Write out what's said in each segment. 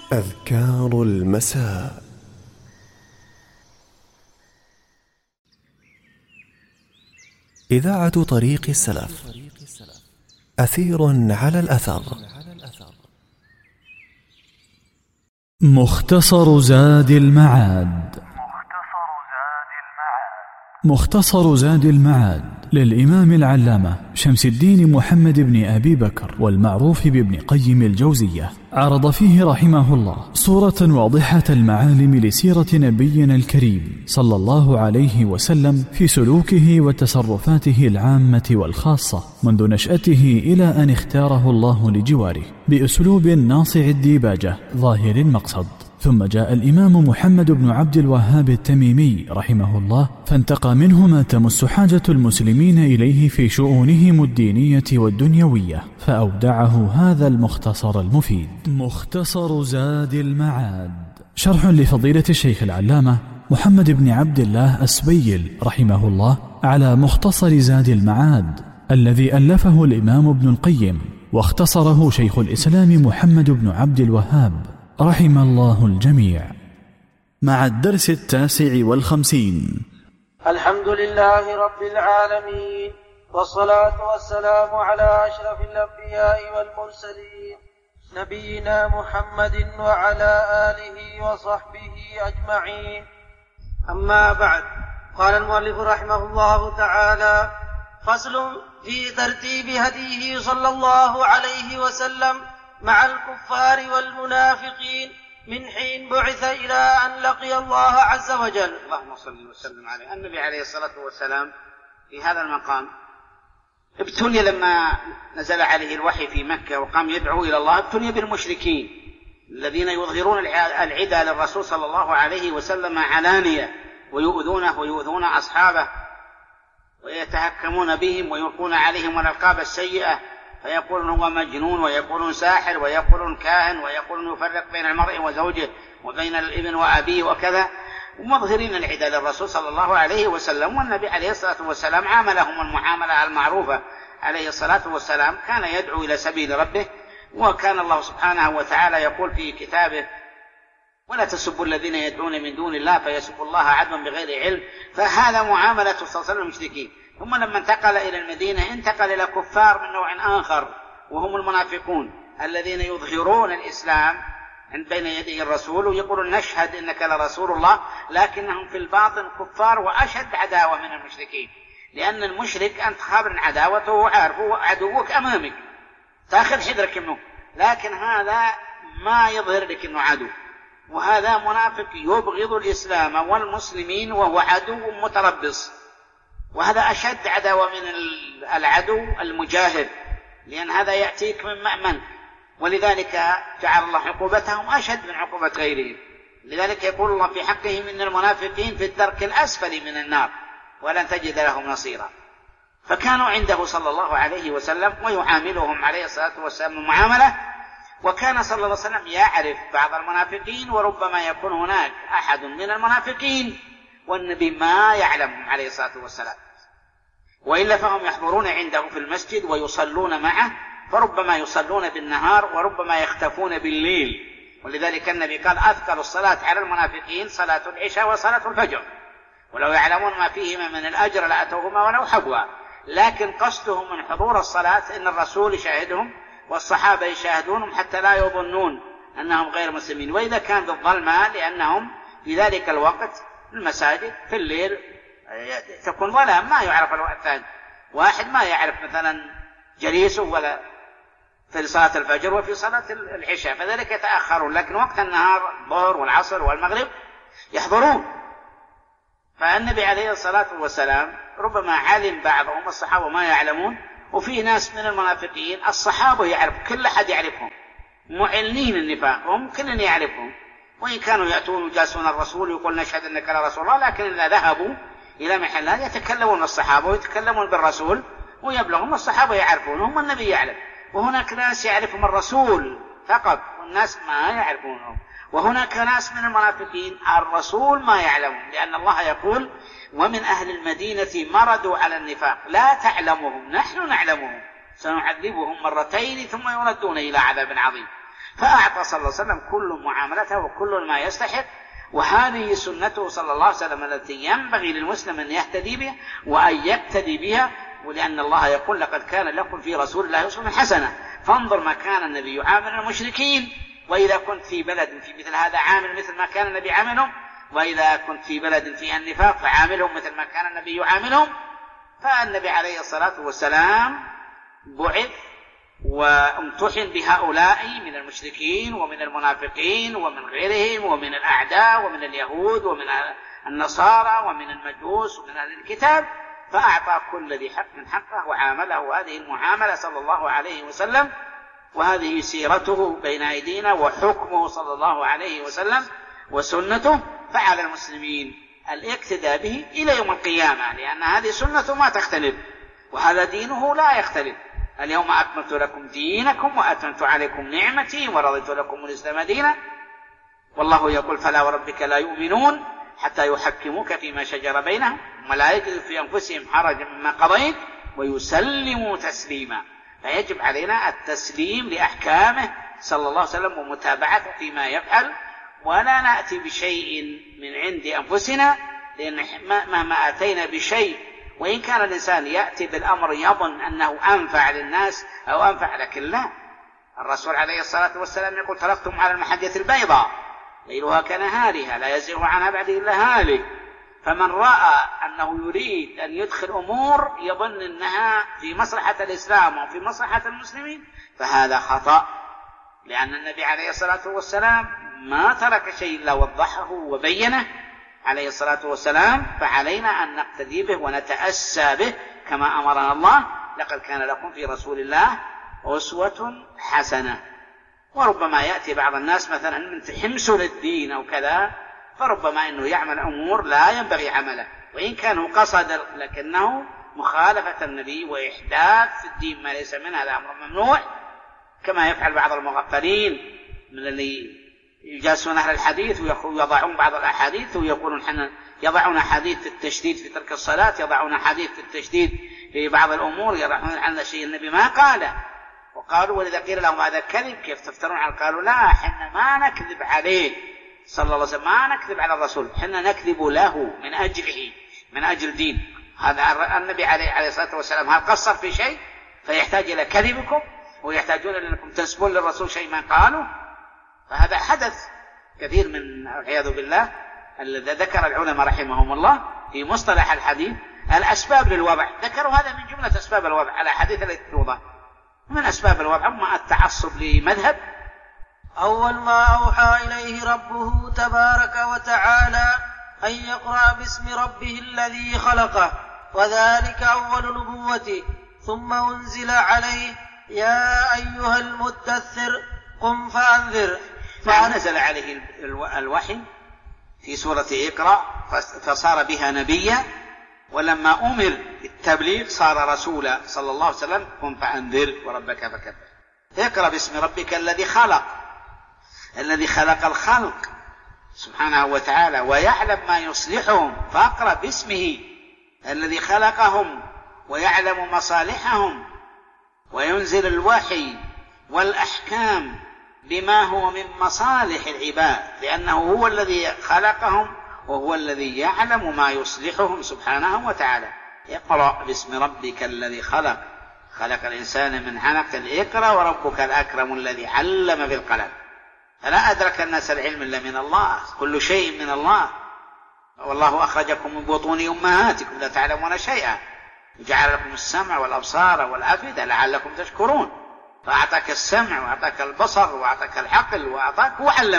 أذكار المساء. إذاعة طريق السلف، أثير على الأثر. مختصر زاد المعاد. مختصر زاد المعاد للإمام العلامة شمس الدين محمد بن أبي بكر والمعروف بابن قيم الجوزية، عرض فيه رحمه الله صورة واضحة المعالم لسيرة نبينا الكريم صلى الله عليه وسلم في سلوكه وتصرفاته العامة والخاصة منذ نشأته إلى أن اختاره الله لجواره بأسلوب ناصع الديباجة ظاهر المقصد. ثم جاء الإمام محمد بن عبد الوهاب التميمي رحمه الله فانتقى منه ما تمس حاجة المسلمين إليه في شؤونهم الدينية والدنيوية، فأودعه هذا المختصر المفيد. مختصر زاد المعاد، شرح لفضيلة الشيخ العلامة محمد بن عبد الله السبيل رحمه الله على مختصر زاد المعاد الذي ألفه الإمام ابن القيم واختصره شيخ الإسلام محمد بن عبد الوهاب رحم الله الجميع. مع الدرس 59. الحمد لله رب العالمين، والصلاة والسلام على أشرف الأنبياء والمرسلين نبينا محمد وعلى آله وصحبه أجمعين. أما بعد، قال المؤلف رحمه الله تعالى: فصل في ترتيب هديه صلى الله عليه وسلم مع الكفار والمنافقين من حين بعث إلى أن لقي الله عز وجل. اللهم صل وسلم عليه. النبي عليه الصلاة والسلام في هذا المقام ابتلي لما نزل عليه الوحي في مكة وقام يدعو إلى الله، ابتلي بالمشركين الذين يظهرون العدى للرسول صلى الله عليه وسلم علانية ويؤذونه ويؤذون أصحابه ويتهكمون بهم ويلقون عليهم الألقاب السيئة، فيقولون هو مجنون ويقولون ساحر ويقولون كاهن ويقولون يفرق بين المرء وزوجه وبين الابن وأبيه وكذا، ومظهرين العدى للرسول صلى الله عليه وسلم. والنبي عليه الصلاة والسلام عاملهم المعاملة المعروفة عليه الصلاة والسلام، كان يدعو إلى سبيل ربه، وكان الله سبحانه وتعالى يقول في كتابه: ولا تسبوا الذين يدعون من دون الله فيسبوا الله عدوا بغير علم. فهذا معاملة صلى الله عليه وسلم المشركين. ثم لما انتقل إلى المدينة انتقل إلى كفار من نوع آخر، وهم المنافقون الذين يظهرون الإسلام بين يدي الرسول ويقولون نشهد إنك لرسول الله، لكنهم في الباطن كفار وأشد عداوة من المشركين، لأن المشرك أنت خابر عداوته وعارفه عدوك أمامك تأخذ حذرك منه، لكن هذا ما يظهر لك أنه عدو، وهذا منافق يبغض الإسلام والمسلمين وهو عدو متربص، وهذا أشد عداوة من العدو المجاهد، لأن هذا يأتيك من مأمن، ولذلك جعل الله عقوبتهم أشد من عقوبة غيرهم. لذلك يقول الله في حقهم إن المنافقين في الدرك الأسفل من النار ولن تجد لهم نصيرا. فكانوا عنده صلى الله عليه وسلم ويعاملهم عليه الصلاة والسلام معاملة، وكان صلى الله عليه وسلم يعرف بعض المنافقين، وربما يكون هناك أحد من المنافقين والنبي ما يعلمهم عليه الصلاة والسلام، وإلا فهم يحضرون عنده في المسجد ويصلون معه، فربما يصلون بالنهار وربما يختفون بالليل. ولذلك النبي قال: أثقل الصلاة على المنافقين صلاة العشاء وصلاة الفجر، ولو يعلمون ما فيهما من الأجر لأتوهما ولو حبوا. لكن قصدهم من حضور الصلاة إن الرسول يشاهدهم والصحابة يشاهدونهم حتى لا يظنون أنهم غير مسلمين. وإذا كان بالظلمة، لأنهم في ذلك الوقت المساجد في الليل تكون ظلام ما يعرف الوقت الثاني، واحد ما يعرف مثلا جليسه ولا في صلاة الفجر وفي صلاة العشاء، فذلك يتأخرون، لكن وقت النهار الظهر والعصر والمغرب يحضرون. فالنبي عليه الصلاة والسلام ربما علم بعضهم الصحابة ما يعلمون، وفي ناس من المنافقين الصحابة يعرف، كل أحد يعرفهم، معلنين النفاق هم كلنا يعرفهم، وإن كانوا يأتون ويجاسون الرسول ويقول نشهد أنك لرسول الله، لكن إذا ذهبوا إلى محلات يتكلمون الصحابة ويتكلمون بالرسول ويبلغهم الصحابة يعرفونهم والنبي يعلم. وهناك ناس يعرفهم الرسول فقط والناس ما يعرفونهم، وهناك ناس من المنافقين الرسول ما يعلمهم، لأن الله يقول: ومن أهل المدينة مردوا على النفاق لا تعلمهم نحن نعلمهم سنعذبهم مرتين ثم يردون إلى عذاب عظيم. فأعطى صلى الله عليه وسلم كل معاملته وكل ما يستحق، وهذه سنته صلى الله عليه وسلم التي ينبغي للمسلم أن يهتدي بها وأن يقتدي بها، ولأن الله يقول لقد كان لكم في رسول الله أسوة حسنة. فانظر ما كان النبي يعامل المشركين، وإذا كنت في بلد في مثل هذا عامل مثل ما كان النبي عاملهم، وإذا كنت في بلد فيها النفاق فعاملهم مثل ما كان النبي يعاملهم. فالنبي عليه الصلاة والسلام بعث وامتحن بهؤلاء من المشركين ومن المنافقين ومن غيرهم ومن الأعداء ومن اليهود ومن النصارى ومن المجوس ومن أهل الكتاب، فأعطى كل ذي حق حقه وعامله هذه المعاملة صلى الله عليه وسلم. وهذه سيرته بين أيدينا وحكمه صلى الله عليه وسلم وسنته، فعلى المسلمين الاقتداء به إلى يوم القيامة، لأن هذه سنته ما تختلف وهذا دينه لا يختلف. اليوم أكملت لكم دينكم وأتممت عليكم نعمتي ورضيت لكم الإسلام دينا. والله يقول فلا وربك لا يؤمنون حتى يحكموك فيما شجر بينهم ولا يجدوا في أنفسهم حرجا مما قضيت ويسلموا تسليما. فيجب علينا التسليم لأحكامه صلى الله عليه وسلم ومتابعته فيما يفعل، ولا نأتي بشيء من عند أنفسنا، لأن مهما أتينا بشيء وإن كان الإنسان يأتي بالأمر يظن أنه أنفع للناس أو أنفع، لكن لا. الرسول عليه الصلاة والسلام يقول تركتم على المحجة البيضاء ليلها كنهارها لا يزيغ عنها بعد إلا هالك. فمن رأى أنه يريد أن يدخل أمور يظن أنها في مصلحة الإسلام وفي مصلحة المسلمين فهذا خطأ، لأن النبي عليه الصلاة والسلام ما ترك شيء إلا وضحه وبينه عليه الصلاة والسلام. فعلينا أن نقتدي به ونتأسى به كما أمرنا الله لقد كان لكم في رسول الله أسوة حسنة. وربما يأتي بعض الناس مثلا من حمس للدين أو كذا، فربما أنه يعمل أمور لا ينبغي عمله وإن كان قصد، لكنه مخالفة النبي وإحداث في الدين ما ليس منه، هذا أمر ممنوع، كما يفعل بعض المغفلين من اللي يجالسون أهل الحديث ويضعون بعض الأحاديث ويقولون حنا يضعون حديث في التشديد في ترك الصلاة، يضعون حديث في التشديد في بعض الأمور، يضعون عن شيء النبي ما قاله. وقالوا وإذا قيل لهم هذا كذب كيف تفترون على؟ قالوا لا، حنا ما نكذب عليه صلى الله عليه وسلم، ما نكذب على الرسول، حنا نكذب له من أجله من أجل دين. هذا النبي عليه الصلاة والسلام هل قصر في شيء فيحتاج إلى كذبكم ويحتاجون أنكم تنسبون للرسول شيء ما قالوا؟ فهذا حدث كثير من العياذ بالله. الذي ذكر العلماء رحمهم الله في مصطلح الحديث الأسباب للوضع، ذكروا هذا من جملة أسباب الوضع على حديث التي توضع. من أسباب الوضع ما التعصب لمذهب. أول ما أوحى إليه ربه تبارك وتعالى أن يقرأ باسم ربه الذي خلقه، وذلك أول نبوته. ثم أنزل عليه يا أيها المدثر قم فأنذر. فنزل عليه الوحي في سورة اقرأ فصار بها نبيا، ولما أمر بالتبليغ صار رسولا صلى الله عليه وسلم قم فأنذر وربك فكبر. اقرأ باسم ربك الذي خلق، الذي خلق الخلق سبحانه وتعالى ويعلم ما يصلحهم، فاقرأ باسمه الذي خلقهم ويعلم مصالحهم وينزل الوحي والأحكام بما هو من مصالح العباد، لأنه هو الذي خلقهم وهو الذي يعلم ما يصلحهم سبحانه وتعالى. اقرأ باسم ربك الذي خلق، خلق الإنسان من علق. اقرأ وربك الأكرم الذي علم بالقلم. فلا أدرك الناس العلم إلا من الله، كل شيء من الله. والله أخرجكم من بطون أمهاتكم لا تعلمون شيئا، وجعل لكم السمع والأبصار والأفئدة لعلكم تشكرون. فأعطاك السمع وأعطاك البصر وأعطاك العقل وأعطاك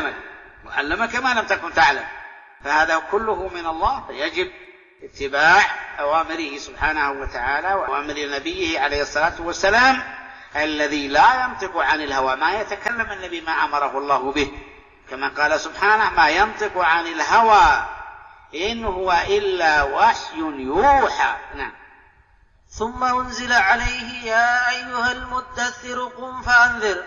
وعلمك ما لم تكن تعلم. فهذا كله من الله، فيجب اتباع أوامره سبحانه وتعالى وأوامر نبيه عليه الصلاة والسلام الذي لا ينطق عن الهوى، ما يتكلم النبي ما أمره الله به، كما قال سبحانه ما ينطق عن الهوى إن هو إلا وحي يوحى. نعم. ثم أنزل عليه يا أيها المدثر قم فأنذر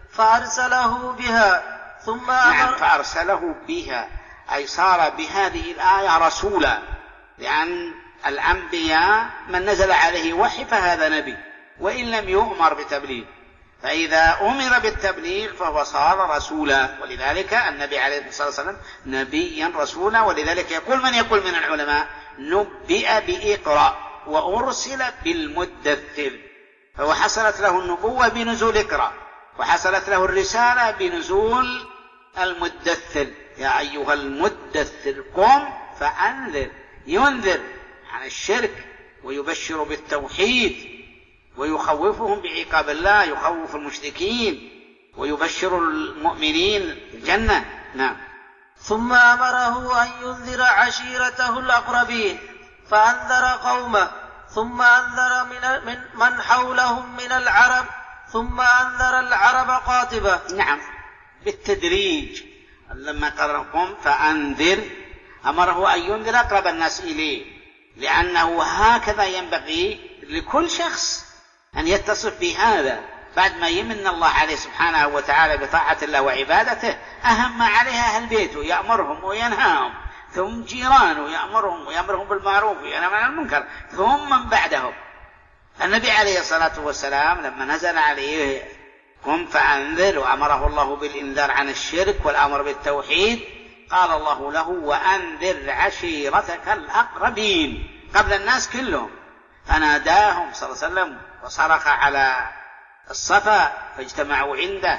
فأرسله بها. ثم نعم، فأرسله بها أي صار بهذه الآية رسولا، لأن الأنبياء من نزل عليه وحي فهذا نبي وإن لم يؤمر بتبليغ، فإذا أمر بالتبليغ فهو صار رسولا، ولذلك النبي عليه الصلاة والسلام نبيا رسولا. ولذلك يقول من يقول من العلماء نبئ بإقرأ وأرسل بالمدثر، فهو حصلت له النبوة بنزول إقرأ، وحصلت له الرسالة بنزول المدثر. يا أيها المدثر قم فأنذر، ينذر عن الشرك ويبشر بالتوحيد ويخوفهم بعقاب الله، يخوف المشركين ويبشر المؤمنين الجنة. نعم. ثم أمره أن ينذر عشيرته الأقربين فأنذر قومه، ثم أنذر من حولهم من العرب، ثم أنذر العرب قاطبة. نعم، بالتدريج. لما قال قم فأنذر أمره أن ينذر أقرب الناس إليه، لأنه هكذا ينبغي لكل شخص أن يتصف بهذا بعد ما يمن الله عليه سبحانه وتعالى بطاعة الله وعبادته. أهم ما عليها أهل بيته يأمرهم وينهاهم، ثم جيرانه يأمرهم بالمعروف وينهى عن المنكر، ثم من بعدهم. النبي عليه الصلاة والسلام لما نزل عليه قم فأنذر وأمره الله بالإنذار عن الشرك والأمر بالتوحيد، قال الله له وأنذر عشيرتك الأقربين قبل الناس كلهم. فناداهم صلى الله عليه وسلم وصرخ على الصفا فاجتمعوا عنده،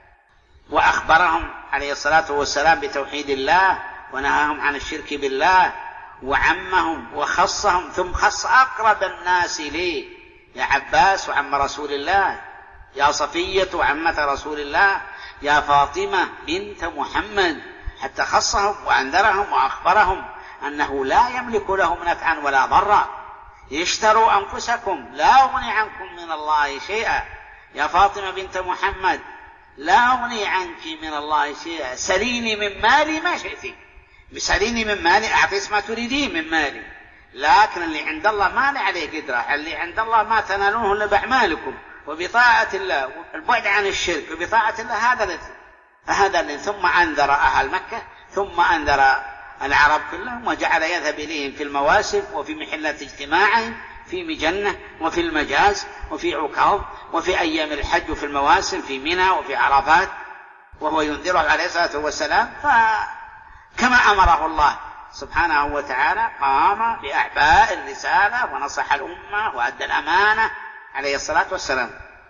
وأخبرهم عليه الصلاة والسلام بتوحيد الله ونهاهم عن الشرك بالله، وعمهم وخصهم، ثم خص أقرب الناس ليه، يا عباس وعم رسول الله، يا صفية وعمة رسول الله، يا فاطمة بنت محمد، حتى خصهم وأنذرهم وأخبرهم أنه لا يملك لهم نفعا ولا ضرا، اشتروا أنفسكم لا أغني عنكم من الله شيئا. يا فاطمة بنت محمد لا أغني عنك من الله شيئا، سليني من مالي ما شئتي، سليني من مالي أعطيس ما تريدين من مالي، لكن اللي عند الله ما عليه قدرة، اللي عند الله ما تنالونه إلا بأعمالكم وبطاعة الله والبعد عن الشرك وبطاعة الله. هذا اللي ثم أنذر أهل مكة، ثم أنذر العرب كلهم، وجعل يذهب إليهم في المواسم وفي محلات اجتماعهم، في مجنة وفي المجاز وفي عكاظ وفي أيام الحج وفي المواسم في منى وفي عرفات، وهو ينذر عليه الصلاة والسلام. فكما أمره الله سبحانه وتعالى قام بأعباء الرسالة ونصح الأمة وأدى الأمانة عليه الصلاة والسلام.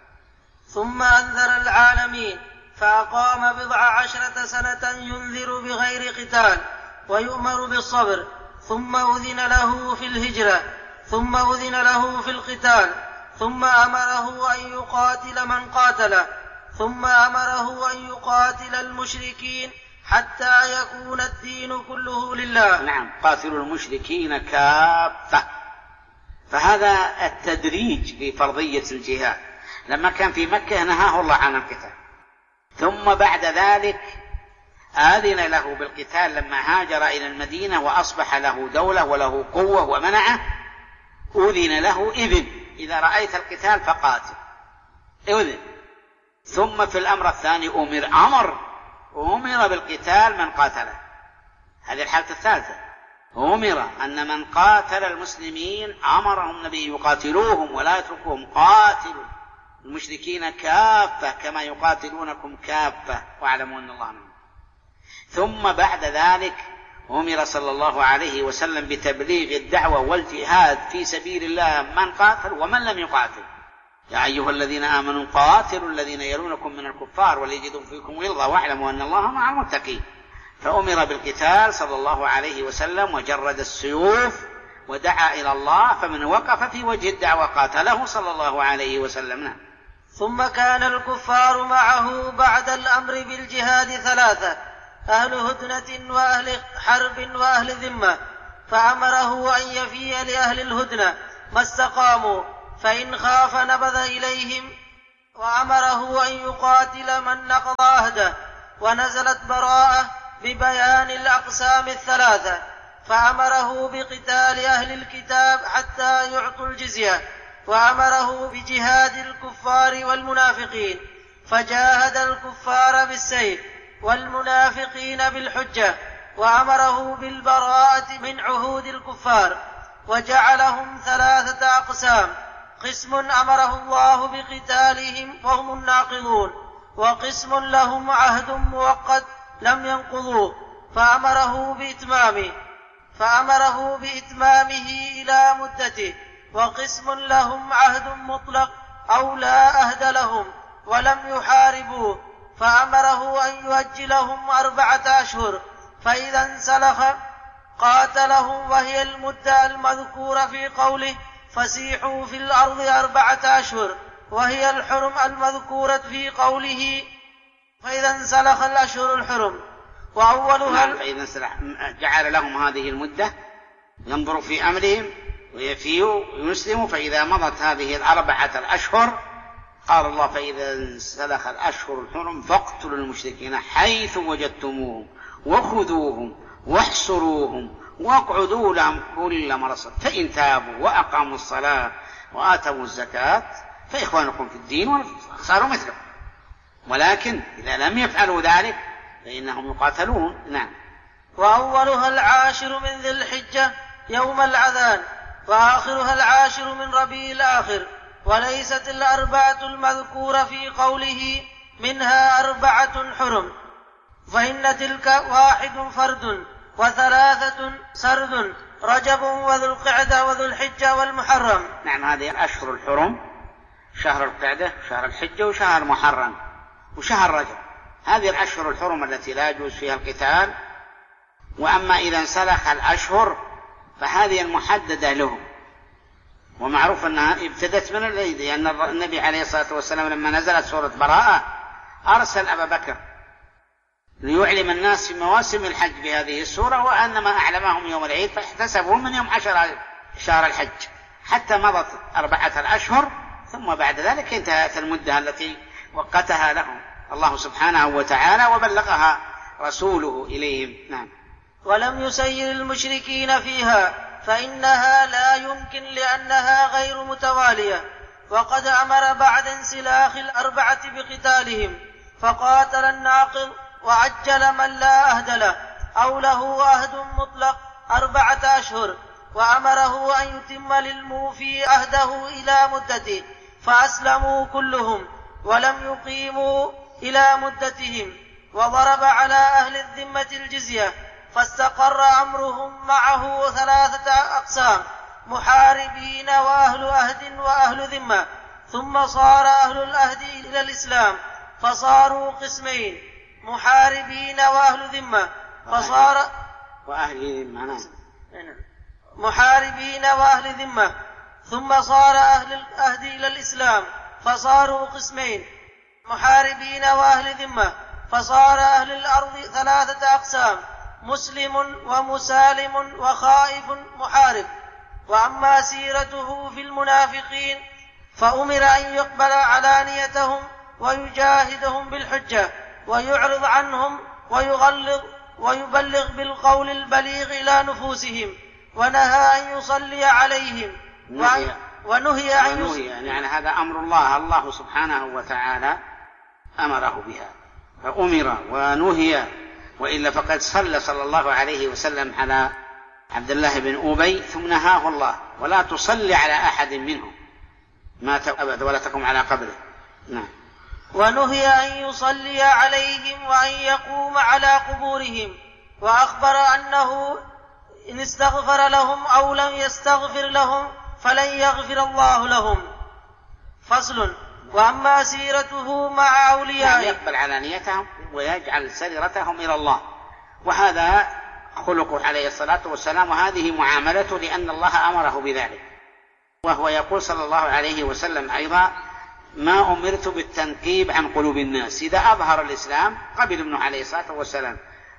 ثم أنذر العالمين فأقام 14 سنة ينذر بغير قتال ويؤمر بالصبر، ثم أذن له في الهجرة، ثم أذن له في القتال، ثم أمره أن يقاتل من قاتله، ثم أمره أن يقاتل المشركين حتى يكون الدين كله لله. نعم، قاتلوا المشركين كافة. فهذا التدريج في فرضية الجهاد. لما كان في مكة نهاه الله عن القتال، ثم بعد ذلك آذن له بالقتال لما هاجر إلى المدينة وأصبح له دولة وله قوة ومنعه، أذن له إذن إذا رأيت القتال فقاتل، إذن. ثم في الأمر الثاني أمر بالقتال من قاتله. هذه الحالة الثالثة، أمر أن من قاتل المسلمين أمرهم النبي يقاتلوهم ولا يتركوهم، قاتلوا المشركين كافة كما يقاتلونكم كافة واعلموا أن الله معهم. ثم بعد ذلك أمر صلى الله عليه وسلم بتبليغ الدعوة والجهاد في سبيل الله من قاتل ومن لم يقاتل. يا أيها الذين آمنوا قاتلوا الذين يلونكم من الكفار وليجدوا فيكم غلظة واعلموا أن الله مع المتقين. فأمر بالقتال صلى الله عليه وسلم وجرد السيوف ودعا إلى الله، فمن وقف في وجه الدعوة قاتله صلى الله عليه وسلم. ثم كان الكفار معه بعد الأمر بالجهاد 3: أهل هدنة وأهل حرب وأهل ذمة، فأمره أن يفي لأهل الهدنة ما استقاموا، فإن خاف نبذ إليهم، وأمره أن يقاتل من نقض عهده. ونزلت براءة ببيان الأقسام 3، فأمره بقتال أهل الكتاب حتى يعطوا الجزية، وأمره بجهاد الكفار والمنافقين، فجاهد الكفار بالسيف والمنافقين بالحجة، وأمره بالبراءة من عهود الكفار، وجعلهم 3 أقسام: قسم أمره الله بقتالهم وهم الناقضون، وقسم لهم عهد مؤقت لم ينقضوه فأمره بإتمامه إلى مدته، وقسم لهم عهد مطلق أو لا عهد لهم ولم يحاربوه فأمره أن يؤجلهم 4 أشهر، فإذا انسلخ قاتلهم، وهي المدة المذكورة في قوله فسيحوا في الأرض 4 أشهر، وهي الحرم المذكورة في قوله فإذا انسلخ الأشهر الحرم. وأولها فإذا انسلخ جعل لهم هذه المدة ينظروا في أمرهم ويفيوا ويسلموا، فإذا مضت هذه 4 أشهر قال الله فإذا انسلخ الأشهر الحرم فاقتلوا المشركين حيث وجدتموهم وخذوهم واحصروهم واقعدوا لهم كل مرصد، فإن تابوا وأقاموا الصلاة وآتوا الزكاة فإخوانكم في الدين وصاروا مثلكم، ولكن إذا لم يفعلوا ذلك فإنهم يقاتلون. نعم. وأولها 10 من ذي الحجة يوم العذان، وآخرها 10 من ربيع الآخر، وليست 4 المذكورة في قوله منها 4 حرم، فإن تلك 1 فرد و3 سرد، رجب وذو القعدة وذو الحجة والمحرم. نعم، هذه الأشهر الحرم شهر القعدة وشهر الحجة وشهر محرم وشهر رجب، هذه الأشهر الحرم التي لا يجوز فيها القتال. وأما إذا انسلخ الأشهر فهذه المحددة لهم، ومعروف أنها ابتدت من العيد، لأن النبي عليه الصلاة والسلام لما نزلت سورة براءة أرسل أبا بكر ليعلم الناس في مواسم الحج بهذه السورة، وأنما أعلمهم يوم العيد فاحتسبوا من يوم 10 شهر الحج حتى مضت 4 أشهر، ثم بعد ذلك انتهت المدة التي وقتها لهم الله سبحانه وتعالى وبلغها رسوله إليهم. نعم. ولم يسير المشركين فيها فإنها لا يمكن لأنها غير متوالية، وقد أمر بعد انسلاخ 4 بقتالهم، فقاتل الناقض وعجل من لا عهد له أو له عهد مطلق 4 أشهر، وأمره أن يتم للموفي عهده إلى مدته، فأسلموا كلهم ولم يقيموا إلى مدتهم، وضرب على أهل الذمة الجزية، فاستقر أمرهم معه 3 أقسام: محاربين وأهل عهد وأهل ذمة، ثم صار أهل العهد إلى الإسلام فصاروا قسمين: محاربين وأهل ذمة فصار محاربين وأهل ذمة، ثم صار أهل العهد إلى الإسلام فصاروا قسمين: محاربين وأهل ذمة، فصار أهل الأرض 3 أقسام: مسلم ومسالم وخائف محارب. وأما سيرته في المنافقين فأمر أن يقبل علانيتهم ويجاهدهم بالحجة ويعرض عنهم ويغلظ ويبلغ بالقول البليغ إلى نفوسهم، ونهى أن يصلي عليهم ونهي يعني هذا أمر الله سبحانه وتعالى أمره بها، فأمر ونهي، وإلا فقد صلى الله عليه وسلم على عبد الله بن أبي ثم نهاه الله: ولا تصلي على أحد منهم مات أبدا ولا تقم على قبره. نعم. ونهي أن يصلي عليهم وأن يقوم على قبورهم، وأخبر أنه إن استغفر لهم أو لم يستغفر لهم فلن يغفر الله لهم. فصل. وأما سيرته مع أوليائه يقبل علانيتهم ويجعل سريرتهم إلى الله، وهذا خلقه عليه الصلاة والسلام، وهذه معاملته لأن الله أمره بذلك. وهو يقول صلى الله عليه وسلم أيضا: ما أمرت بالتنقيب عن قلوب الناس. إذا أظهر الإسلام قبل ابنه عليه الصلاة والسلام،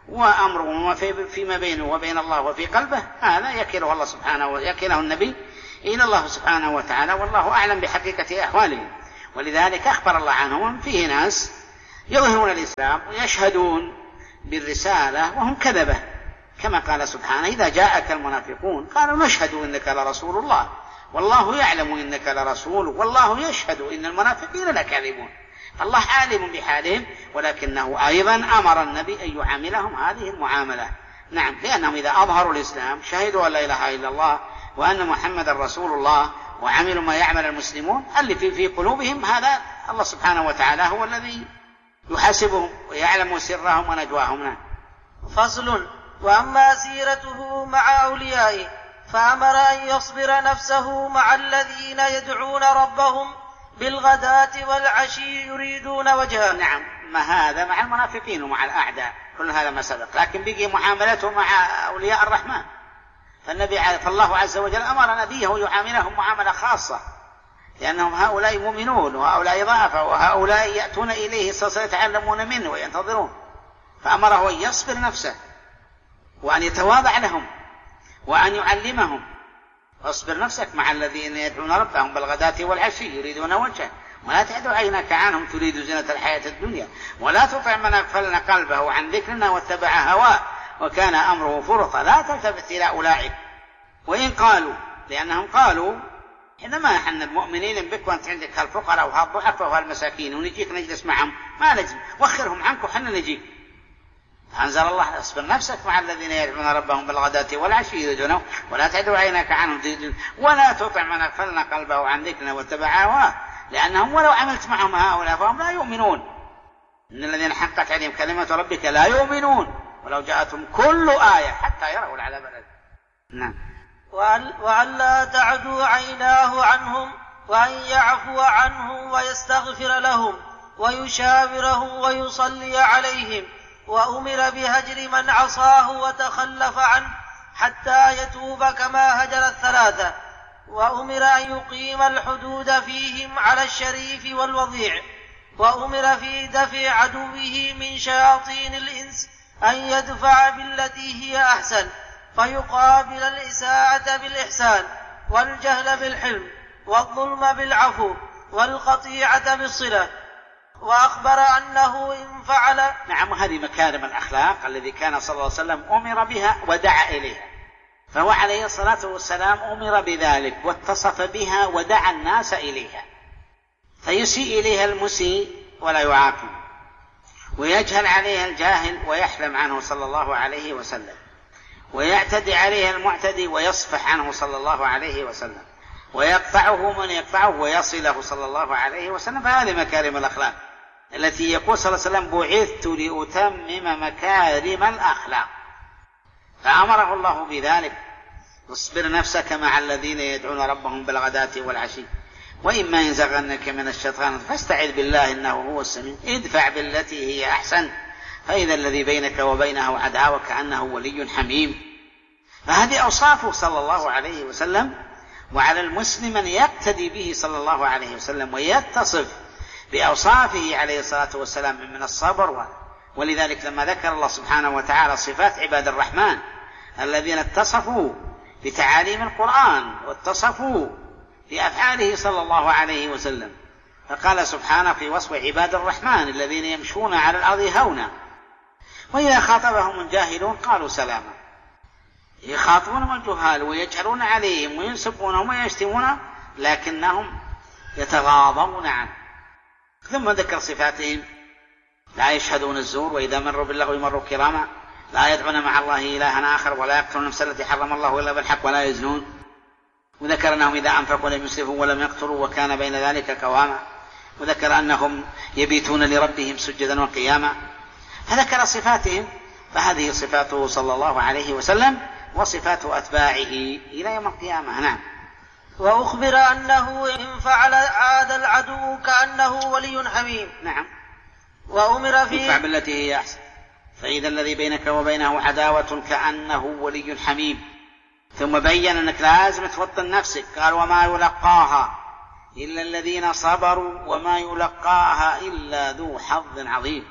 وأمره فيما بينه وبين الله وفي قلبه هذا يكله الله سبحانه يكله النبي إلى الله سبحانه وتعالى، والله أعلم بحقيقة أحوالهم. ولذلك أخبر الله عنهم: فيه ناس يظهرون الإسلام ويشهدون بالرسالة وهم كذبة، كما قال سبحانه: إذا جاءك المنافقون قالوا نشهد إنك لرسول الله والله يعلم إنك لرسول والله يشهد إن المنافقين لكاذبون. الله عالم بحالهم، ولكنه أيضا أمر النبي أن يعاملهم هذه المعاملة. نعم، لأنهم إذا أظهروا الإسلام شهدوا أن لا إله إلا الله وأن محمد رسول الله وعملوا ما يعمل المسلمون، اللي في قلوبهم هذا الله سبحانه وتعالى هو الذي يحاسبهم ويعلم سرهم ونجواهم. فصل. وأما سيرته مع أوليائه فأمر أن يصبر نفسه مع الذين يدعون ربهم بالغداة والعشي يريدون وجهه. نعم، ما هذا مع المنافقين ومع الأعداء كل هذا ما سبق، لكن بقي معاملته مع أولياء الرحمن. فالله عز وجل أمر نبيه يعاملهم معاملة خاصة، لأنهم هؤلاء مؤمنون وهؤلاء ضعفاء وهؤلاء يأتون إليه سيتعلمون منه وينتظرون، فأمره أن يصبر نفسه وأن يتواضع لهم وأن يعلمهم. واصبر نفسك مع الذين يدعون ربهم بالغداة والعشي يريدون وجهه ولا تعد عينك عنهم تريد زينة الحياة الدنيا ولا تطع من أغفلنا قلبه عن ذكرنا واتبع هواه وكان أمره فرطا. لا تلتفت إلى أولئك وإن قالوا، لأنهم قالوا إنما نحن المؤمنين بك وأنت عندك هالفقراء وهالضعفاء وهالمساكين ونجيك نجلس معهم، ما نجي وخرهم عنك وحنا نجيك. أنزل الله اصبر نفسك مع الذين يدعون ربهم بالغداة والعشي يريدونه ولا تعد عينك عنهم ولا تطع من أغفلنا قلبه عن ذكرنا واتبع هواه، لأنهم ولو عملت معهم هؤلاء فهم لا يؤمنون. إن الذين حقت عليهم كلمة ربك لا يؤمنون ولو جاءتهم كل آية حتى يروا العذاب الأليم. نعم. وألا تعدو عيناه عنهم وأن يعفو عنهم ويستغفر لهم ويشاورهم ويصلي عليهم، وأمر بهجر من عصاه وتخلف عنه حتى يتوب كما هجر الثلاثة، وأمر أن يقيم الحدود فيهم على الشريف والوضيع، وأمر في دفع عدوه من شياطين الإنس أن يدفع بالتي هي أحسن فيقابل الإساءة بالإحسان والجهل بالحلم والظلم بالعفو والقطيعة بالصلة، وأخبر أنه إن فعل. نعم، هذه مكارم الأخلاق الذي كان صلى الله عليه وسلم أمر بها ودعا إليها، فهو عليه الصلاة والسلام أمر بذلك واتصف بها ودعا الناس إليها، فيسيء إليها المسيء ولا يعاقب، ويجهل عليها الجاهل ويحلم عنه صلى الله عليه وسلم، ويعتدي عليها المعتدي ويصفح عنه صلى الله عليه وسلم، ويقطعه من يقطعه ويصله صلى الله عليه وسلم. فهذه مكارم الأخلاق التي يقول صلى الله عليه وسلم بعثت لأتمم مكارم الأخلاق، فأمره الله بذلك. اصبر نفسك مع الذين يدعون ربهم بالغداة والعشي وإما ينزغنك من الشيطان فاستعذ بالله إنه هو السميع ادفع بالتي هي أحسن فإذا الذي بينك وبينه عداوة كأنه ولي حميم. فهذه أوصافه صلى الله عليه وسلم، وعلى المسلم أن يقتدي به صلى الله عليه وسلم ويتصف بأوصافه عليه الصلاة والسلام من الصبر. ولذلك لما ذكر الله سبحانه وتعالى صفات عباد الرحمن الذين اتصفوا بتعاليم القرآن واتصفوا بأفعاله صلى الله عليه وسلم، فقال سبحانه في وصف عباد الرحمن الذين يمشون على الأرض هونا وإذا خاطبهم الجاهلون قالوا سلاما. يخاطبونهم الجهال ويجهلون عليهم وينسبونهم ويشتمون لكنهم يتغاضون عنه. ثم ذكر صفاتهم لا يشهدون الزور وإذا مروا باللغو مروا كراما لا يدعون مع الله إلها آخر ولا يقتلون النفس التي حرم الله إلا بالحق ولا يزنون، وذكر أنهم إذا أنفقوا لم يسرفوا ولم يقتروا وكان بين ذلك قواما، وذكر أنهم يبيتون لربهم سجدا وقياما، فذكر صفاتهم. فهذه صفاته صلى الله عليه وسلم وصفات أتباعه إلى يوم القيامة. نعم. وأخبر أنه إن فعل عاد العدو كأنه ولي حميم. نعم. وأمر فيه ادفع بالتي هي أحسن فإذا الذي بينك وبينه عداوة كأنه ولي حميم. ثم بين أنك لازم توطن نفسك، قال وما يلقاها إلا الذين صبروا وما يلقاها إلا ذو حظ عظيم.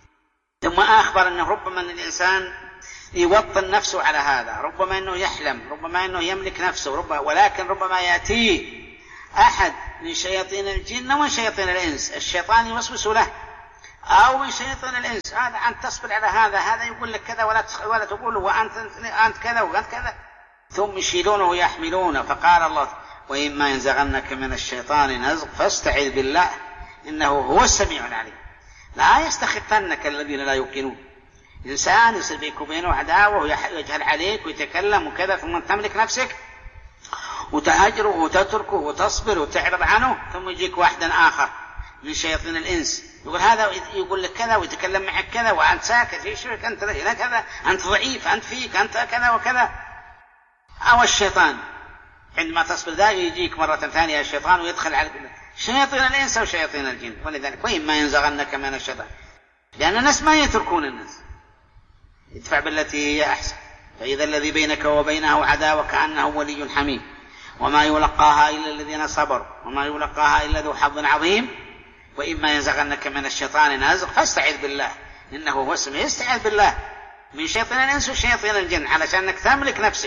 ثم أخبر أنه ربما أن الإنسان يوطن نفسه على هذا، ربما أنه يحلم، ربما أنه يملك نفسه، ولكن ربما يأتيه أحد من شياطين الجن ومن شياطين الإنس، الشيطان يوسوس له، أو من شياطين الإنس هذا أنت تصبر على هذا، هذا يقول لك كذا ولا تقول وأنت كذا وأنت كذا، ثم يشيلونه ويحملونه. فقال الله وإما ينزغنك من الشيطان نزغ فاستعذ بالله إنه هو السميع العليم. لا يستخفنك الذين لا يوقنون. إنسان يصير بينك وبينه عداوة ويجهل عليك ويتكلم وكذا ثم تملك نفسك وتهجره وتتركه وتصبر وتعرض عنه، ثم يجيك واحد آخر من شياطين الإنس يقول هذا، يقول لك كذا ويتكلم معك كذا وأنت ساكت، ايش بك أنت هنا كذا، أنت ضعيف، أنت فيك، أنت كذا وكذا. أو الشيطان عندما تصبر ذا يجيك مرة ثانية الشيطان ويدخل على شياطين الإنس أو شياطين الجن. ولذلك وإما ينزغنك من الشيطان، لأن الناس ما يتركون الناس، ادفع بالتي هي أحسن فإذا الذي بينك وبينه عداوة كأنه ولي حميم وما يلقاها إلا الذين صبروا وما يلقاها إلا ذو حظ عظيم. وإما ينزغنك من الشيطان نازغ فاستعذ بالله إنه هو السميع. استعذ بالله من شياطين الإنس وشياطين الجن علشان أنك تملك نفسك.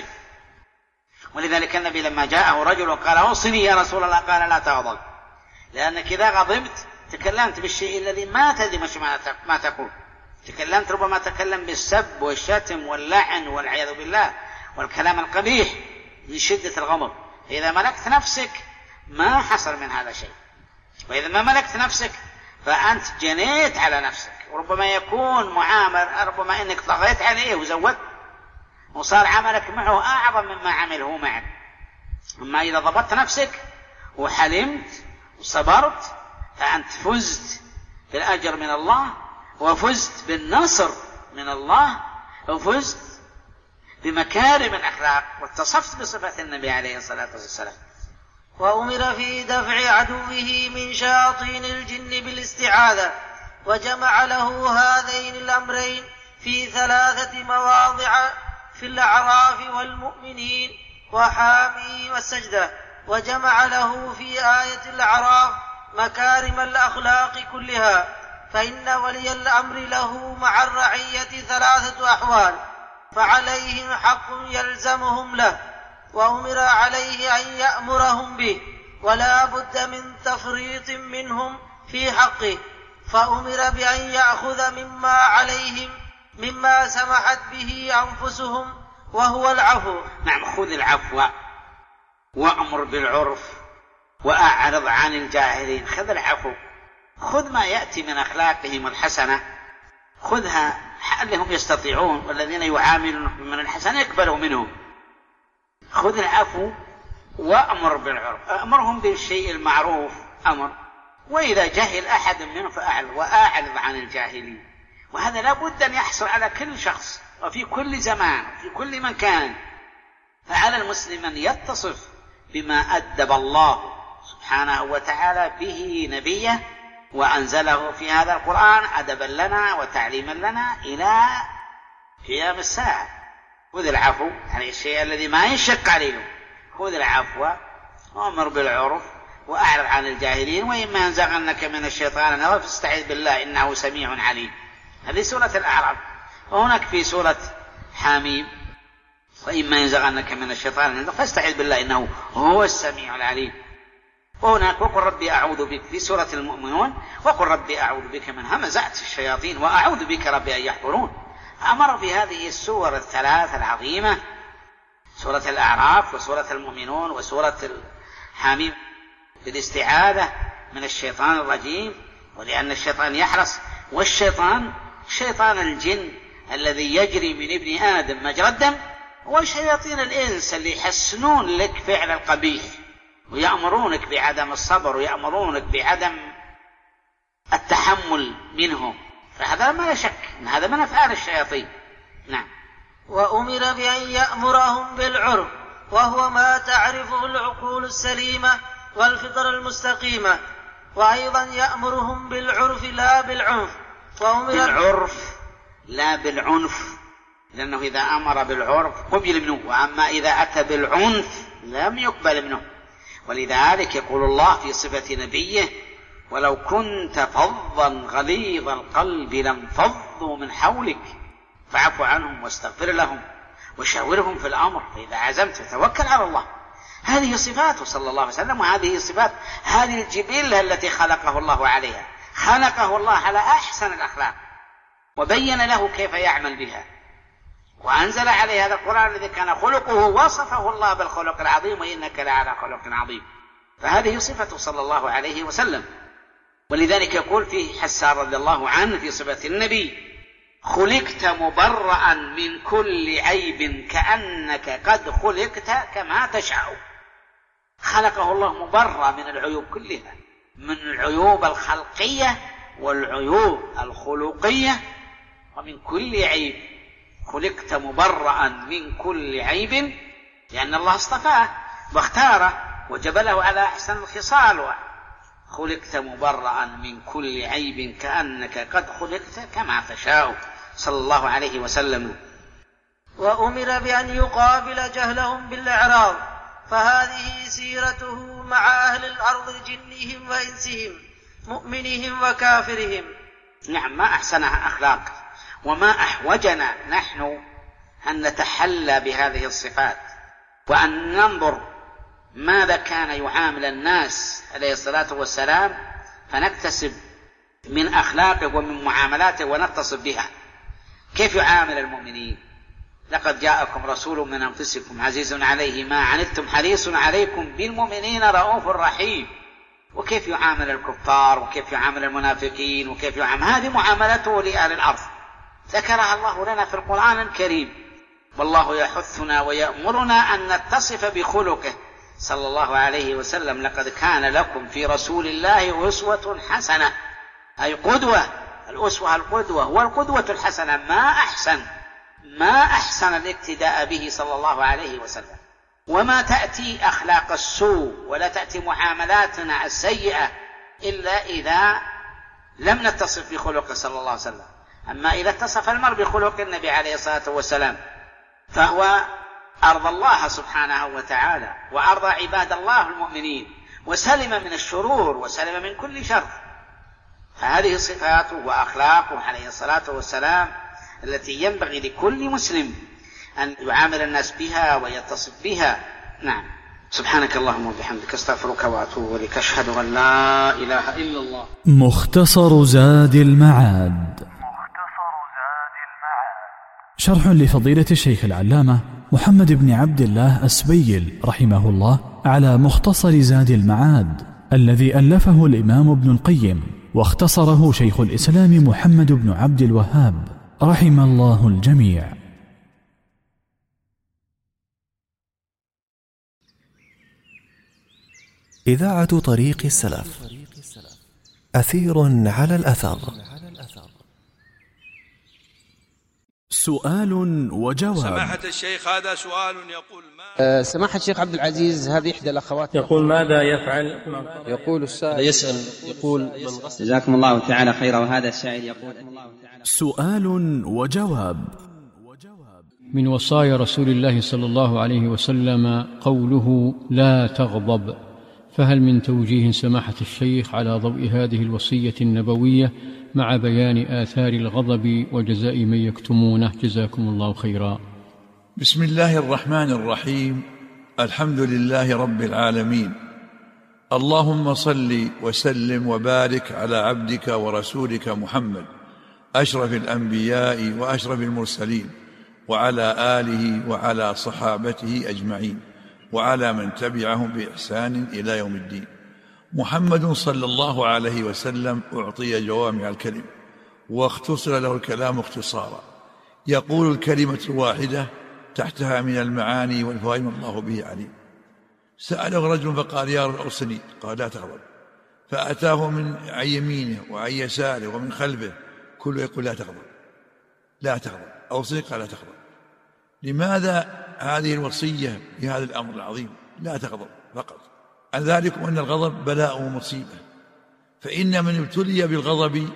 ولذلك النبي لما جاءه رجل وقال أوصني يا رسول الله قال لا تغضب، لأنك إذا غضبت تكلمت بالشيء الذي ما تدري ما تقول، تكلمت ربما تكلم بالسب والشتم واللعن والعياذ بالله والكلام القبيح من شدة الغضب. إذا ملكت نفسك ما حصل من هذا شيء، وإذا ما ملكت نفسك فأنت جنيت على نفسك، وربما يكون معامل ربما إنك طغيت عليه وزودت وصار عملك معه أعظم مما عمله معك. أما إذا ضبطت نفسك وحلمت وصبرت فأنت فزت بالأجر من الله، وفزت بالنصر من الله، وفزت بمكارم الأخلاق، واتصفت بصفة النبي عليه الصلاة والسلام. وأمر في دفع عدوه من شياطين الجن بالاستعاذة، وجمع له هذين الأمرين في 3 مواضع في الأعراف والمؤمنين وحامي والسجدة، وجمع له في آية الأعراف مكارم الأخلاق كلها، فإن ولي الأمر له مع الرعية 3 أحوال، فعليهم حق يلزمهم له، وأمر عليه أن يأمرهم به، ولا بد من تفريط منهم في حقه، فأمر بأن يأخذ مما عليهم مما سمحت به أنفسهم وهو العفو. نعم، خذ العفو وأمر بالعرف وأعرض عن الجاهلين. خذ العفو، خذ ما يأتي من أخلاقهم الحسنة، خذها اللي هم يستطيعون والذين يعاملون من الحسنة يقبلوا منهم. خذ العفو وأمر بالعرف، أمرهم بالشيء المعروف أمر، وإذا جهل أحد منهم وأعرض عن الجاهلين. وهذا لا بد أن يحصل على كل شخص وفي كل زمان وفي كل مكان. فعلى المسلم أن يتصف بما أدب الله سبحانه وتعالى به نبيه وأنزله في هذا القرآن أدبا لنا وتعليما لنا إلى قيام الساعة. خذ العفو، يعني الشيء الذي ما ينشق عليه، خذ العفو وأمر بالعرف وأعرض عن الجاهلين، وإما ينزغنك من الشيطان نزغ فاستعذ بالله إنه سميع عليم. هذه سورة الأعراف. وهناك في سورة حميم وإما ينزغنك من الشيطان نزغ فاستعذ بالله إنه هو السميع العليم. وهناك وقل ربي أعوذ بك في سورة المؤمنون، وقل ربي أعوذ بك من همزات الشياطين وأعوذ بك ربي أن يحضرون. أمر في هذه السور الثلاث العظيمة، سورة الأعراف وسورة المؤمنون وسورة الحميم، بالاستعاذة من الشيطان الرجيم، ولأن الشيطان يحرص، والشيطان شيطان الجن الذي يجري من ابن آدم مجرى الدم، وشياطين الإنس اللي يحسنون لك فعل القبيح ويأمرونك بعدم الصبر ويأمرونك بعدم التحمل منهم. فهذا ما لا شك إن هذا من أفعال الشياطين. نعم. وأمر بأن يأمرهم بالعرف، وهو ما تعرفه العقول السليمة والفطر المستقيمة، وأيضا يأمرهم بالعرف لا بالعنف. بالعرف لا بالعنف، لأنه إذا أمر بالعرف قبل منه، وأما إذا أتى بالعنف لم يقبل منه. ولذلك يقول الله في صفة نبيه: ولو كنت فظا غليظ القلب لانفضوا من حولك فاعف عنهم واستغفر لهم وشاورهم في الأمر فإذا عزمت فتوكل على الله. هذه صفاته صلى الله عليه وسلم، وهذه صفات هذه الجبلة التي خلقه الله عليها. خلقه الله على أحسن الأخلاق وبين له كيف يعمل بها، وأنزل عليه هذا القرآن الذي كان خلقه، وصفه الله بالخلق العظيم: وإنك لعلى خلق عظيم. فهذه صفته صلى الله عليه وسلم. ولذلك يقول في حسان رضي الله عنه في صفة النبي: خلقت مبرأ من كل عيب كأنك قد خلقت كما تشاء. خلقه الله مبرأ من العيوب كلها، من العيوب الخلقية والعيوب الخلقية، ومن كل عيب. خلقت مبرأ من كل عيب، لأن الله اصطفاه واختاره وجبله على أحسن الخصال. خلقت مبرأ من كل عيب كأنك قد خلقت كما تشاء، صلى الله عليه وسلم. وأمر بأن يقابل جهلهم بالإعراض، فهذه سيرته مع أهل الأرض جنهم وإنسهم، مؤمنهم وكافرهم. نعم، ما أحسنها أخلاق، وما أحوجنا نحن أن نتحلى بهذه الصفات، وأن ننظر ماذا كان يعامل الناس عليه الصلاة والسلام، فنكتسب من أخلاقه ومن معاملاته ونتصف بها. كيف يعامل المؤمنين؟ لقد جاءكم رسول من أنفسكم عزيز عليه ما عنتم حريص عليكم بالمؤمنين رؤوف رحيم. وكيف يعامل الكفار، وكيف يعامل المنافقين، وكيف يعامل، هذه معاملته لأهل الأرض ذكرها الله لنا في القرآن الكريم. والله يحثنا ويأمرنا أن نتصف بخلقه صلى الله عليه وسلم. لقد كان لكم في رسول الله أسوة حسنة، أي قدوة. الأسوة القدوة والقدوة الحسنة. ما أحسن الاقتداء به صلى الله عليه وسلم. وما تأتي أخلاق السوء ولا تأتي معاملاتنا السيئة إلا إذا لم نتصف بخلقه صلى الله عليه وسلم. أما إذا اتصف المرء بخلق النبي عليه الصلاة والسلام فهو أرضى الله سبحانه وتعالى وأرضى عباد الله المؤمنين، وسلم من الشرور وسلم من كل شر. فهذه صفاته وأخلاقه عليه الصلاة والسلام التي ينبغي لكل مسلم أن يعامل الناس بها ويتصف بها. نعم. سبحانك اللهم وبحمدك، استغفرك وأتوب إليك، أشهد أن لا إله إلا الله. مختصر زاد المعاد، شرح لفضيلة الشيخ العلامة محمد بن عبد الله السبيل رحمه الله على مختصر زاد المعاد الذي ألفه الإمام ابن القيم، واختصره شيخ الإسلام محمد بن عبد الوهاب رحم الله الجميع. إذاعة طريق السلف، أثير على الأثر. سؤال وجواب. سماحة الشيخ، هذا سؤال يقول ما سماحة الشيخ عبد العزيز، هذه إحدى الأخوات يقول ماذا يفعل؟ يقول السائل يسأل يقول جزاكم الله تعالى خيرا. وهذا السائل يقول سؤال وجواب. من وصايا رسول الله صلى الله عليه وسلم قوله لا تغضب، فهل من توجيه سماحة الشيخ على ضوء هذه الوصية النبوية مع بيان آثار الغضب وجزاء من يكتمونه؟ جزاكم الله خيرا. بسم الله الرحمن الرحيم. الحمد لله رب العالمين، اللهم صل وسلم وبارك على عبدك ورسولك محمد أشرف الأنبياء وأشرف المرسلين، وعلى آله وعلى صحابته أجمعين، وعلى من تبعهم بإحسان إلى يوم الدين. محمد صلى الله عليه وسلم أعطي جوامع الكلم واختصر له الكلام اختصارا، يقول الكلمة الواحدة تحتها من المعاني والفوائد ما الله به عليم. سأله رجل فقال يا رب أوصني، قال لا تغضب، فأتاه من عن يمينه وعن يساره ومن خلفه كله يقول لا تغضب لا تغضب، أوصني، قال لا تغضب. لماذا هذه الوصية بهذا الأمر العظيم؟ لا تغضب فقط. عن ذلك أن الغضب بلاء ومصيبة، فإن من ابتلي بالغضب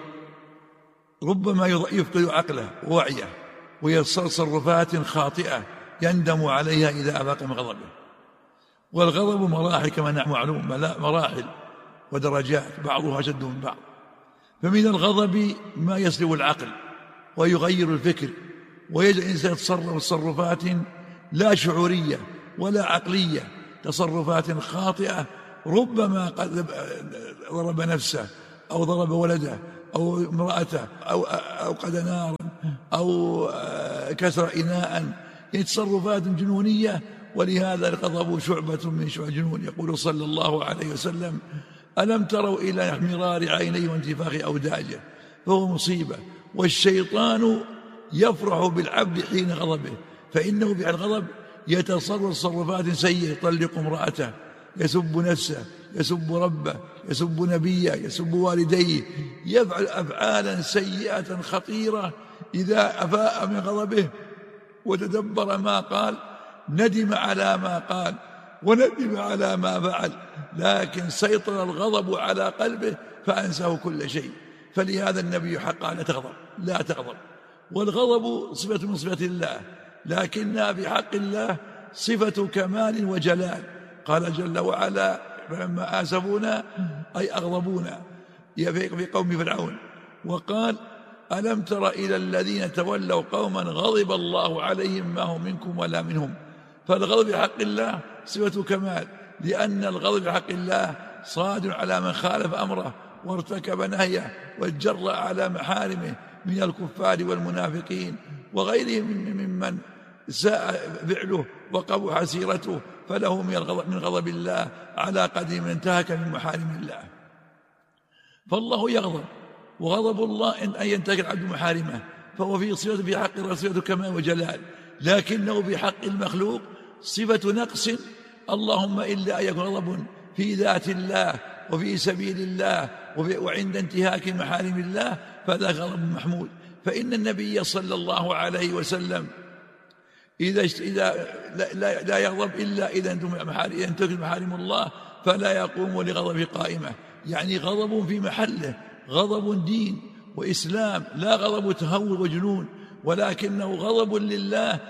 ربما يفقد عقله ووعيه ويتصرفات خاطئة يندم عليها إذا أفاق من غضبه. والغضب مراحل كما معلوم، مراحل ودرجات بعضها أشد من بعض. فمن الغضب ما يسلب العقل ويغير الفكر ويجعل الإنسان يتصرف تصرفات لا شعورية ولا عقلية، تصرفات خاطئة، ربما قد ضرب نفسه أو ضرب ولده أو امرأته أو قد نارا أو كسر إناء، يعني تصرفات جنونية. ولهذا الغضب شعبة من شعب الجنون. يقول صلى الله عليه وسلم ألم تروا إلى احمرار عينيه وانتفاخ أوداجه، فهو مصيبة. والشيطان يفرح بالعبد حين غضبه، فإنه بالغضب يتصرف تصرفات سيئة، يطلق امرأته يسب نفسه، يسب ربه، يسب نبيه، يسب والديه، يفعل أفعالا سيئة خطيرة. إذا أفاء من غضبه وتدبر ما قال ندم على ما قال وندم على ما فعل، لكن سيطر الغضب على قلبه فأنساه كل شيء. فلهذا النبي حقا لا تغضب. والغضب صفة من صفات الله، لكنها في حق الله صفة كمال وجلال. قال جل وعلا: فلما آسفونا أي أغضبونا في قوم فرعون. وقال: ألم تر إلى الذين تولوا قوما غضب الله عليهم ما هم منكم ولا منهم. فالغضب في حق الله صفة كمال، لأن الغضب في حق الله صادر على من خالف أمره وارتكب نهيه واتجرأ على محارمه من الكفار والمنافقين وغيرهم ممن ساء فعله وقبح سيرته، فله من غضب الله على قدر من انتهك من محارم الله. فالله يغضب، وغضب الله أن ينتهك العبد محارمه، فهو في صفة في حق صفة كمال وجلال، لكنه في حق المخلوق صفة نقص. اللهم إلا أن يكون غضب في ذات الله وفي سبيل الله وعند انتهاك محارم الله، فذا غضب محمود. فإن النبي صلى الله عليه وسلم إذا لا يغضب إلا إذا انتهك محارم الله، فلا يقوم لغضب قائمة. يعني غضب في محله، غضب دين وإسلام، لا غضب تهور وجنون، ولكنه غضب لله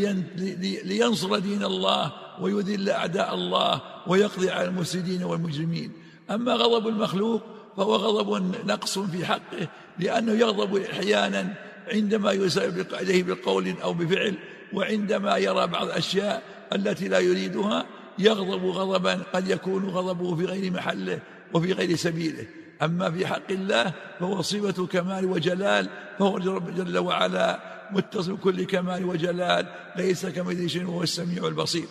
لينصر دين الله ويذل أعداء الله ويقضي على المفسدين والمجرمين. أما غضب المخلوق فهو غضب نقص في حقه، لأنه يغضب أحيانا عندما يسأل إليه بقول أو بفعل، وعندما يرى بعض الأشياء التي لا يريدها يغضب غضبا قد يكون غضبه في غير محله وفي غير سبيله. أما في حق الله فهو صفة كمال وجلال، فهو جل وعلا متصف بكل كمال وجلال، ليس كمثله شيء وهو السميع البصير.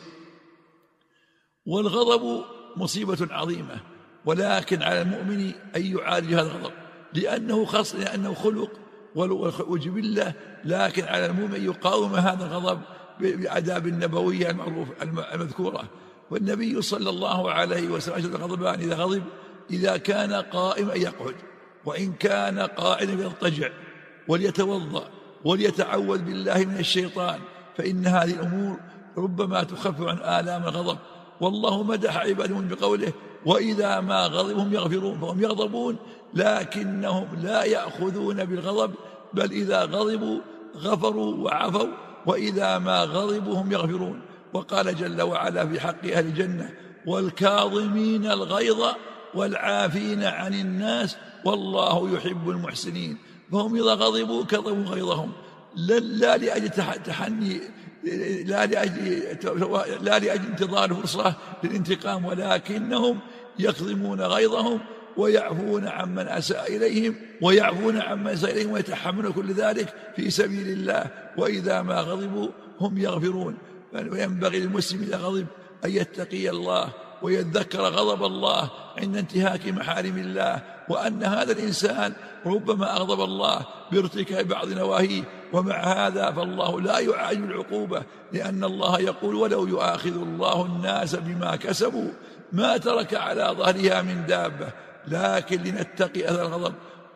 والغضب مصيبة عظيمة، ولكن على المؤمن أن يعالج هذا الغضب، لأنه خلق وجبلة، لكن على المؤمن أن يقاوم هذا الغضب بالآداب النبوية المذكورة. والنبي صلى الله عليه وسلم غضبان إذا غضب: إذا كان قائما يقعد، وإن كان قاعدا يضطجع، وليتوضأ وليتعوذ بالله من الشيطان، فإن هذه الأمور ربما تخفف عن آلام الغضب. والله مدح عبادهم بقوله: وإذا ما غضبهم يغفرون. فهم يغضبون لكنهم لا يأخذون بالغضب، بل إذا غضبوا غفروا وعفوا، وإذا ما غضبوا هم يغفرون. وقال جل وعلا في حق أهل الجنة: والكاظمين الغيظ والعافين عن الناس والله يحب المحسنين. فهم إذا غضبوا كظموا غيظهم، لا لأجل تحني، لا لأجل انتظار فرصة للانتقام، ولكنهم يكظمون غيظهم ويعفون عمن أساء إليهم ويتحملون كل ذلك في سبيل الله. وإذا ما غضبوا هم يغفرون. وينبغي للمسلم إذا غضب أن يتقي الله ويتذكر غضب الله عند انتهاك محارم الله، وأن هذا الإنسان ربما أغضب الله بارتكاب بعض نواهيه، ومع هذا فالله لا يعاجل العقوبة، لأن الله يقول: ولو يؤاخذ الله الناس بما كسبوا ما ترك على ظهرها من دابة، لكن لنتقي أثر الغضب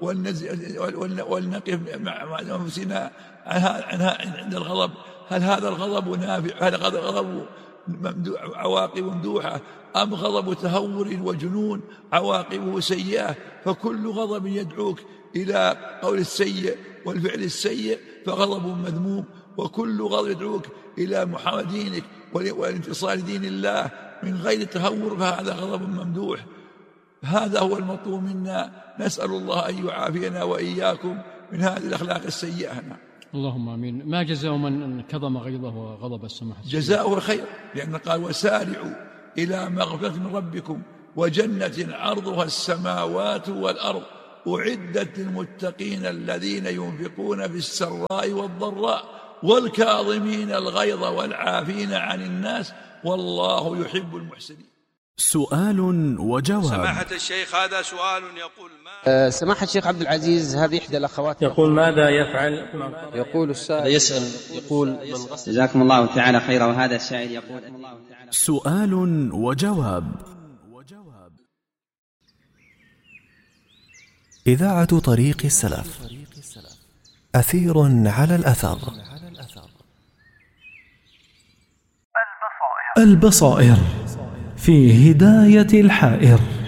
ولنقف مع أنفسنا عنها عند الغضب. هل هذا الغضب نافع؟ هل هذا الغضب عواقب ممدوحة، أم غضب تهور وجنون عواقبه سيئة؟ فكل غضب يدعوك إلى قول السيء والفعل السيء فغضب مذموم، وكل غضب يدعوك إلى محاربة دينك والانتصار لدين الله من غير تهور فهذا غضب ممدوح. هذا هو المطلوب منا. نسأل الله أن يعافينا وإياكم من هذه الأخلاق السيئة. اللهم آمين. ما جزاء من كظم غيظه وغضب السماحة؟ جزاؤه الخير، لأن قال: وسارعوا إلى مغفرة من ربكم وجنة عرضها السماوات والأرض أعدت للمتقين الذين ينفقون في السراء والضراء والكاظمين الغيظ والعافين عن الناس والله يحب المحسنين. سؤال وجواب. سماحة الشيخ هذا سؤال يقول ما سماحة الشيخ عبد العزيز، هذه إحدى الأخوات يقول ماذا يفعل؟ يقول السائل يسأل يقول من غسل. جزاكم الله تعالى خيرا. وهذا السائل يقول سؤال وجواب. إذاعة طريق السلف، أثير على الأثر. البصائر في هداية الحائر.